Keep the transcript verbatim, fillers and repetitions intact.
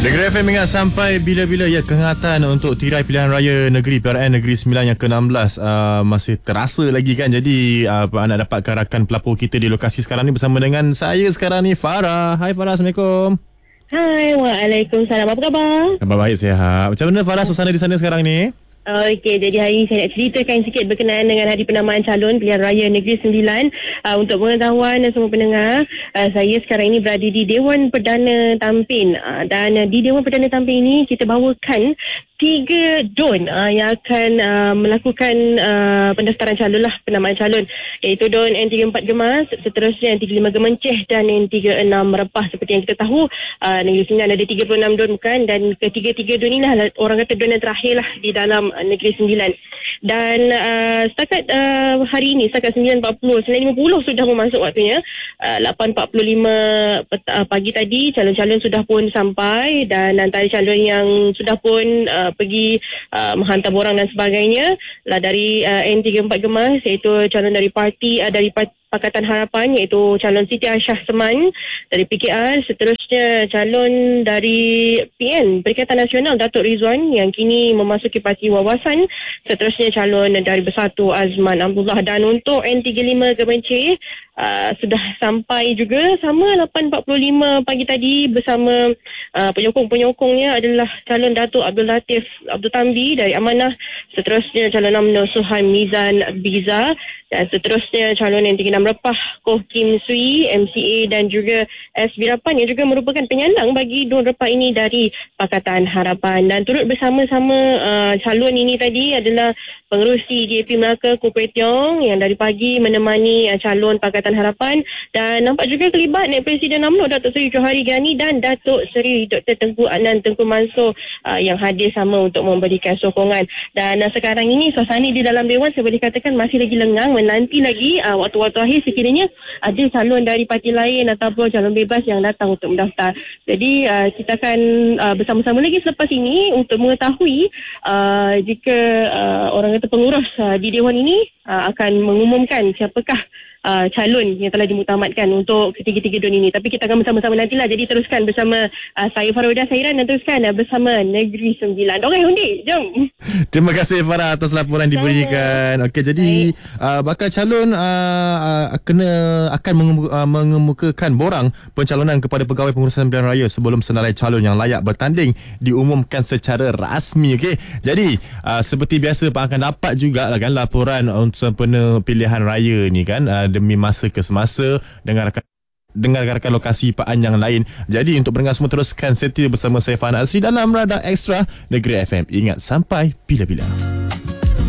Negeri F M ingat sampai bila-bila ya kehangatan untuk tirai pilihan raya negeri P R N Negeri Sembilan yang ke enam belas uh, masih terasa lagi kan. Jadi uh, anda dapatkan rakan pelapor kita di lokasi sekarang ni bersama dengan saya sekarang ni, Farah. Hai Farah, Assalamualaikum. Hai, Waalaikumsalam. Apa khabar? Khabar baik, sihat. Macam mana Farah suasana di sana sekarang ni? Okey, jadi hari ini saya nak ceritakan sikit berkenaan dengan Hari Penamaan Calon Pilihan Raya Negeri Sembilan. Uh, untuk pengetahuan semua pendengar, uh, saya sekarang ini berada di Dewan Perdana Tampin. Uh, dan uh, di Dewan Perdana Tampin ini kita bawakan tiga D O N uh, yang akan uh, melakukan uh, pendaftaran calon lah, penamaan calon, iaitu D O N N tiga puluh empat Gemas, seterusnya N tiga puluh lima Gemenceh dan N tiga puluh enam Merepah. Seperti yang kita tahu, uh, Negeri Sembilan ada tiga puluh enam D O N bukan, dan ketiga-tiga D O N inilah orang kata D O N yang terakhir lah di dalam uh, Negeri Sembilan. Dan uh, setakat uh, hari ini, setakat sembilan empat puluh, sembilan lima puluh sudah memasuk waktunya. uh, lapan empat puluh lima peta, uh, pagi tadi calon-calon sudah pun sampai, dan antara calon yang sudah pun uh, pergi uh, menghantar borang dan sebagainya lah dari uh, N tiga puluh empat Gemas, iaitu calon dari parti uh, dari parti Pakatan Harapan, iaitu calon Siti Aisyah Seman dari P K R. Seterusnya calon dari P N Perikatan Nasional Datuk Rizwan yang kini memasuki Parti Wawasan. Seterusnya calon dari Bersatu Azman Abdullah. Dan untuk N tiga puluh lima Gemenceh uh, sudah sampai juga sama lapan empat puluh lima pagi tadi bersama uh, penyokong-penyokongnya adalah calon Datuk Abdul Latif Abdul Tambi dari Amanah. Seterusnya calon UMNO Suhaim Mizan Biza, dan seterusnya calon N tiga puluh enam Repah Koh Kim Sui M C A, dan juga S. Birapan yang juga merupakan penyandang bagi D O N Repah ini dari Pakatan Harapan. Dan turut bersama-sama uh, calon ini tadi adalah pengerusi D A P Melaka Kukuai Tiong yang dari pagi menemani uh, calon Pakatan Harapan, dan nampak juga kelibat Naib Presiden UMNO Datuk Seri Johari Gani dan Datuk Seri Doktor Tengku Adnan Tengku Mansur uh, yang hadir sama untuk memberikan sokongan. Dan uh, sekarang ini suasana di dalam Dewan saya boleh katakan masih lagi lengang, menanti lagi uh, waktu-waktu akhir sekiranya ada calon dari parti lain ataupun calon bebas yang datang untuk mendaftar. Jadi uh, kita akan uh, bersama-sama lagi selepas ini untuk mengetahui uh, jika uh, orang kata pengurus uh, di Dewan ini uh, akan mengumumkan siapakah Uh, calon yang telah dimuktamadkan untuk ketiga-tiga D O N ini. Tapi kita akan bersama-sama nantilah. Jadi teruskan bersama uh, saya Faraudah Sairan, dan teruskan uh, bersama Negeri Sembilan. Dorang undi, jom. Terima kasih Farah atas laporan diberikan. Okey, jadi uh, bakal calon uh, uh, kena akan mengemu- uh, mengemukakan borang pencalonan kepada pegawai pengurusan pilihan raya sebelum senarai calon yang layak bertanding diumumkan secara rasmi. Okey, jadi uh, seperti biasa Pak akan dapat juga lah kan laporan untuk sempena pilihan raya ni kan, uh, demi masa ke semasa dengan rakan dengan rakan lokasi Paan yang lain. Jadi untuk pendengar semua, teruskan setia bersama saya Fahana Asri dalam Radar Extra Negeri F M. Ingat sampai bila-bila.